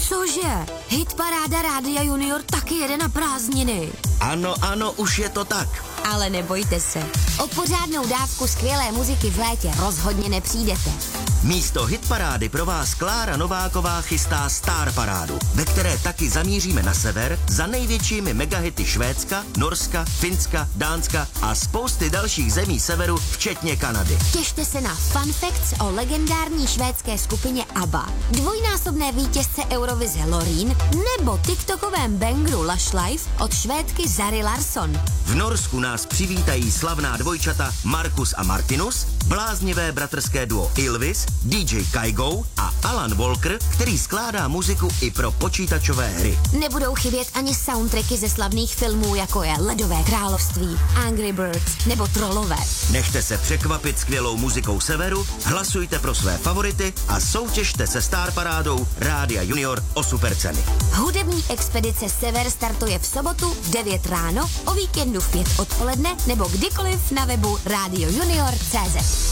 Cože? Hitparáda Rádia Junior taky jede na prázdniny. Ano, už je to tak. Ale nebojte se, o pořádnou dávku skvělé muziky v létě rozhodně nepřijdete. Místo hitparády pro vás Klára Nováková chystá Star parádu, ve které taky zamíříme na sever za největšími megahity Švédska, Norska, Finska, Dánska a spousty dalších zemí severu, včetně Kanady. Těšte se na fun facts o legendární švédské skupině ABBA, dvojnásobné vítězce Eurovize Loreen nebo tiktokovém bangru Lush Life od Švédky Zari Larsson. V Norsku nás přivítají slavná dvojčata Markus a Martinus, bláznivé bratrské duo Ylvis, DJ Kygo a Alan Walker, který skládá muziku i pro počítačové hry. Nebudou chybět ani soundtracky ze slavných filmů, jako je Ledové království, Angry Birds nebo Trollové. Nechte se překvapit skvělou muzikou severu, hlasujte pro své favority a soutěžte se Star parádou Rádia Junior o superceny. Hudební expedice Sever startuje v sobotu v 9 ráno, o víkendu v 5 odpoledne nebo kdykoliv na webu radiojunior.cz.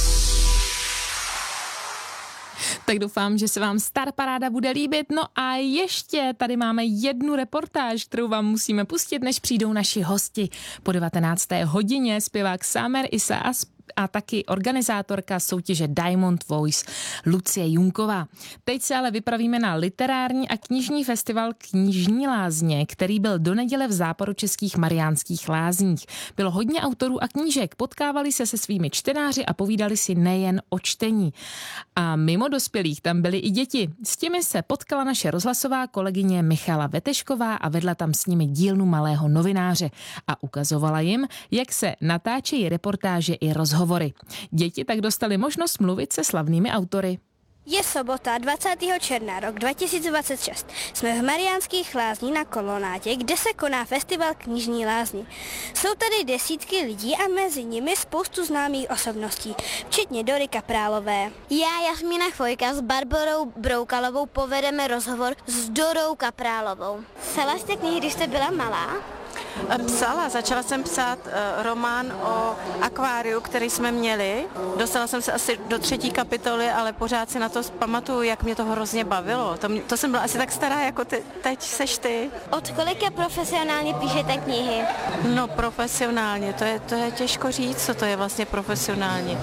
Tak doufám, že se vám Star paráda bude líbit. No a ještě tady máme jednu reportáž, kterou vám musíme pustit, než přijdou naši hosti. Po 19. hodině zpěvák Samer Issa a taky organizátorka soutěže Diamond Voice Lucie Junková. Teď se ale vypravíme na literární a knižní festival Knižní lázně, který byl do neděle v západočeských Mariánských lázních. Bylo hodně autorů a knížek, potkávali se svými čtenáři a povídali si nejen o čtení. A mimo dospělých tam byly i děti. S těmi se potkala naše rozhlasová kolegyně Michala Vetešková a vedla tam s nimi dílnu malého novináře a ukazovala jim, jak se natáčejí reportáže i rozhovory. Děti tak dostali možnost mluvit se slavnými autory. Je sobota 20. června rok 2026. Jsme v Mariánských lázních na Kolonátě, kde se koná festival Knižní lázně. Jsou tady desítky lidí a mezi nimi spoustu známých osobností, včetně Dory Kaprálové. Já, Jasmína Chvojka, s Barborou Broukalovou povedeme rozhovor s Dorou Kaprálovou. Psala jste knihy, když jste byla malá? Začala jsem psát román o akváriu, který jsme měli. Dostala jsem se asi do 3. kapitoly, ale pořád si na to pamatuju, jak mě to hrozně bavilo. To jsem byla asi tak stará, jako teď seš ty. Od kolika profesionálně píšete knihy? No profesionálně, to je těžko říct, co to je vlastně profesionálně.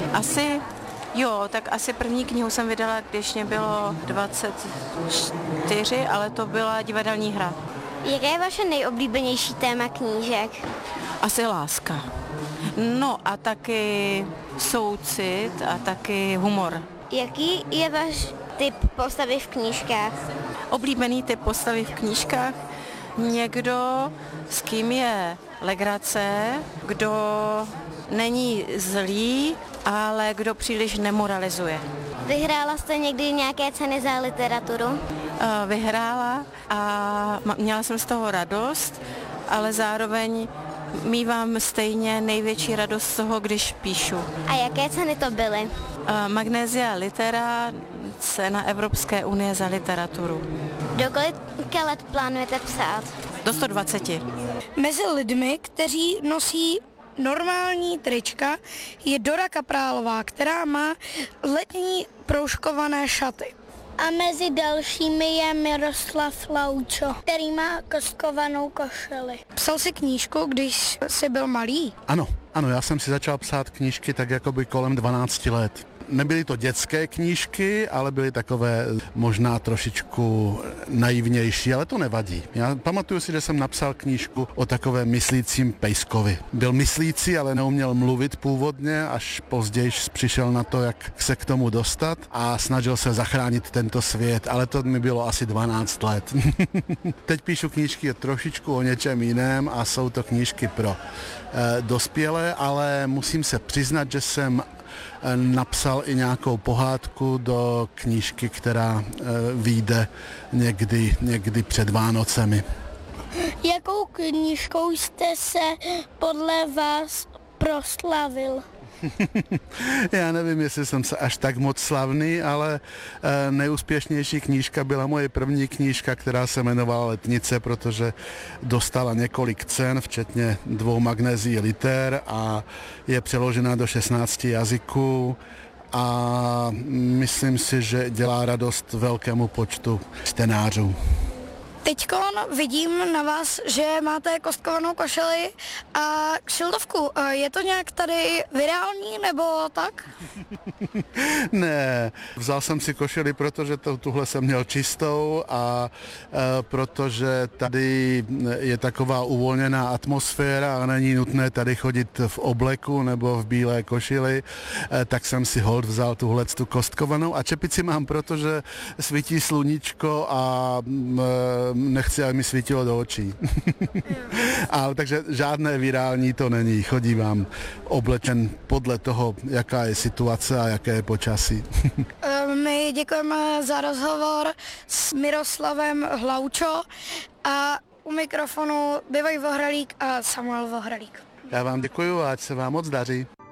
Tak asi první knihu jsem vydala, když mě bylo 24, ale to byla divadelní hra. Jaké je vaše nejoblíbenější téma knížek? Asi láska. No a taky soucit a taky humor. Jaký je váš typ postavy v knížkách? Oblíbený typ postavy v knížkách? Někdo, s kým je legrace, kdo není zlý, ale kdo příliš nemoralizuje. Vyhrála jste někdy nějaké ceny za literaturu? Vyhrála a měla jsem z toho radost, ale zároveň mívám stejně největší radost z toho, když píšu. A jaké ceny to byly? Magnesia Litera, cena Evropské unie za literaturu. Do kolika let plánujete psát? Do 120. Mezi lidmi, kteří nosí normální trička, je Dora Kaprálová, která má letní proužkované šaty. A mezi dalšími je Miroslav Laučo, který má kostkovanou košili. Psal jsi knížku, když jsi byl malý? Ano, já jsem si začal psát knížky tak jakoby kolem 12 let. Nebyly to dětské knížky, ale byly takové možná trošičku naivnější, ale to nevadí. Já pamatuju si, že jsem napsal knížku o takovém myslícím pejskovi. Byl myslící, ale neuměl mluvit původně, až později přišel na to, jak se k tomu dostat a snažil se zachránit tento svět, ale to mi bylo asi 12 let. Teď píšu knížky trošičku o něčem jiném a jsou to knížky pro dospělé, ale musím se přiznat, že jsem napsal i nějakou pohádku do knížky, která vyjde někdy před Vánocemi. Jakou knížkou jste se podle vás proslavil? Já nevím, jestli jsem se až tak moc slavný, ale nejúspěšnější knížka byla moje první knížka, která se jmenovala Letnice, protože dostala několik cen, včetně 2 Magnézií liter a je přeložena do 16 jazyků a myslím si, že dělá radost velkému počtu čtenářů. Teďkon vidím na vás, že máte kostkovanou košili a kšiltovku. Je to nějak tady virální nebo tak? Ne, vzal jsem si košili, protože tuhle jsem měl čistou a protože tady je taková uvolněná atmosféra a není nutné tady chodit v obleku nebo v bílé košili, tak jsem si holt vzal tu kostkovanou a čepici mám, protože svítí sluníčko a nechci, aby mi svítilo do očí. Ale takže žádné virální to není. Chodím vám oblečen podle toho, jaká je situace a jaké je počasí. My děkujeme za rozhovor s Miroslavem Hloučo a u mikrofonu Bivoj Vohralík a Samuel Vohralík. Já vám děkuju a ať se vám moc daří.